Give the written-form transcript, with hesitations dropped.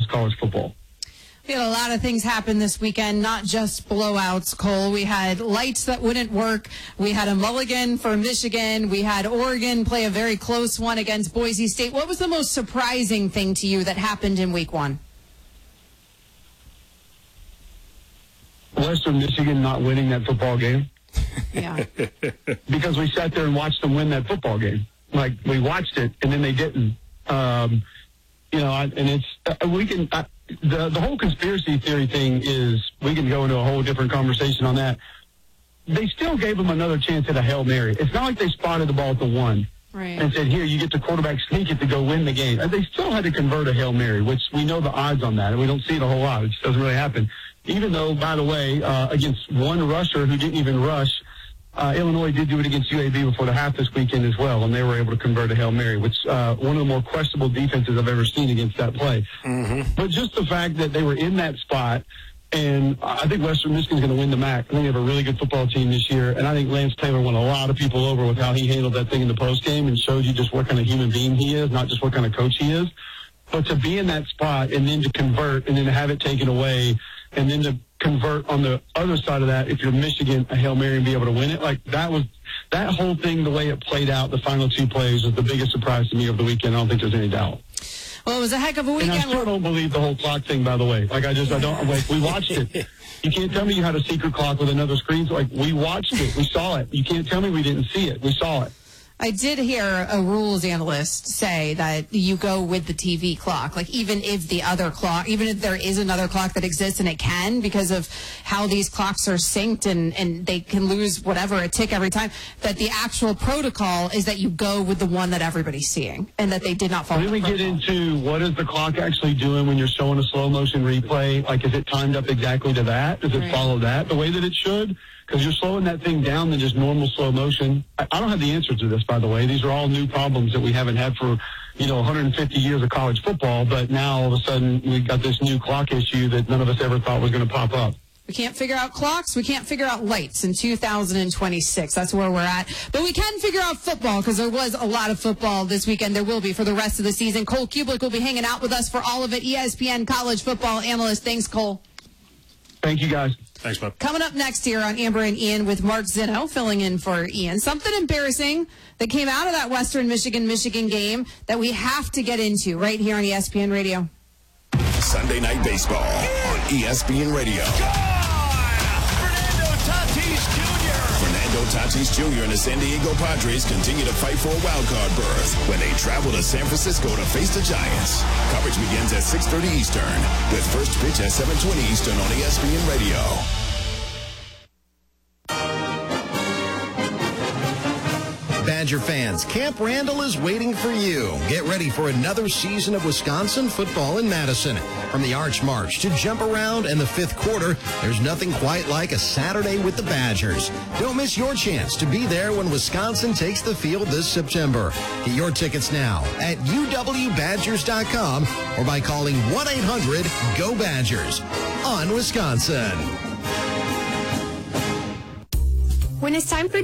college football. We had a lot of things happen this weekend, not just blowouts, Cole. We had lights that wouldn't work. We had a mulligan for Michigan. We had Oregon play a very close one against Boise State. What was the most surprising thing to you that happened in week one? Western Michigan not winning that football game. Yeah. Because we sat there and watched them win that football game. Like, we watched it, and then they didn't. And it's, the whole conspiracy theory thing is, we can go into a whole different conversation on that. They still gave them another chance at a Hail Mary. It's not like they spotted the ball at the 1 and said, here, you get the quarterback sneak it to go win the game. And they still had to convert a Hail Mary, which we know the odds on that, and we don't see it a whole lot. It just doesn't really happen. Even though, by the way, against one rusher who didn't even rush, Illinois did do it against UAB before the half this weekend as well, and they were able to convert a Hail Mary, which one of the more questionable defenses I've ever seen against that play. Mm-hmm. But just the fact that they were in that spot, and I think Western Michigan's going to win the MAC. I think they have a really good football team this year, and I think Lance Taylor won a lot of people over with how he handled that thing in the postgame and showed you just what kind of human being he is, not just what kind of coach he is. But to be in that spot and then to convert and then to have it taken away and then to convert on the other side of that, if you're Michigan, a Hail Mary and be able to win it, like that whole thing, the way it played out, the final two plays was the biggest surprise to me over the weekend. I don't think there's any doubt. Well, it was a heck of a weekend. And I still don't believe the whole clock thing, by the way. Like, we watched it. You can't tell me you had a secret clock with another screen. So, like, we watched it. We saw it. You can't tell me we didn't see it. We saw it. I did hear a rules analyst say that you go with the TV clock, like even if there is another clock that exists, and it can because of how these clocks are synced and they can lose a tick every time, that the actual protocol is that you go with the one that everybody's seeing and that they did not follow. Then we get into what is the clock actually doing when you're showing a slow motion replay? Like, is it timed up exactly to that? Does it follow that the way that it should? Because you're slowing that thing down than just normal slow motion. I don't have the answer to this, by the way. These are all new problems that we haven't had for, 150 years of college football. But now, all of a sudden, we've got this new clock issue that none of us ever thought was going to pop up. We can't figure out clocks. We can't figure out lights in 2026. That's where we're at. But we can figure out football because there was a lot of football this weekend. There will be for the rest of the season. Cole Cubelic will be hanging out with us for all of it. ESPN college football analyst. Thanks, Cole. Thank you, guys. Thanks, Bob. Coming up next here on Amber and Ian with Mark Zinno filling in for Ian. Something embarrassing that came out of that Western Michigan game that we have to get into right here on ESPN Radio. Sunday Night Baseball on ESPN Radio. Fernando Tatis Jr. and the San Diego Padres continue to fight for a wildcard berth when they travel to San Francisco to face the Giants. Coverage begins at 6:30 Eastern with first pitch at 7:20 Eastern on ESPN Radio. Badger fans, Camp Randall is waiting for you. Get ready for another season of Wisconsin football in Madison. From the Arch March to Jump Around and the fifth quarter, there's nothing quite like a Saturday with the Badgers. Don't miss your chance to be there when Wisconsin takes the field this September. Get your tickets now at uwbadgers.com or by calling 1-800-GO-BADGERS on Wisconsin. When it's time for